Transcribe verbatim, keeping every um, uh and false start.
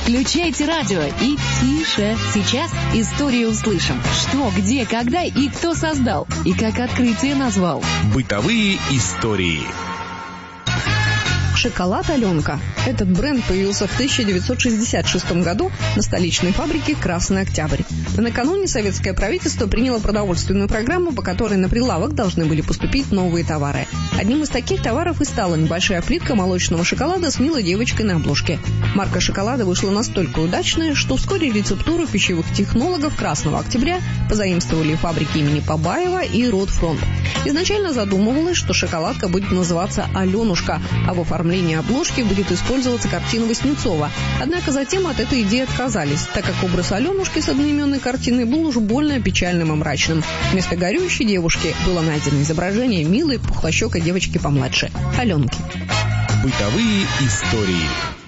Включайте радио и тише. Сейчас историю услышим. Что, где, когда и кто создал. И как открытие назвал. Бытовые истории. Шоколад «Аленка». Этот бренд появился в тысяча девятьсот шестьдесят шестом году на столичной фабрике «Красный Октябрь». Накануне советское правительство приняло продовольственную программу, по которой на прилавок должны были поступить новые товары. Одним из таких товаров и стала небольшая плитка молочного шоколада с милой девочкой на обложке. Марка шоколада вышла настолько удачная, что вскоре рецептуру пищевых технологов «Красного Октября» позаимствовали фабрики имени Побаева и «Ротфронт». Изначально задумывалось, что шоколадка будет называться «Аленушка», а в оформлении обложки будет использоваться картина Васнецова. Однако затем от этой идеи отказались, так как образ Аленушки с одноименной картиной был уж больно печальным и мрачным. Вместо горюющей девушки было найдено изображение милой пухлощекой девочки помладше – Аленки. Бытовые истории.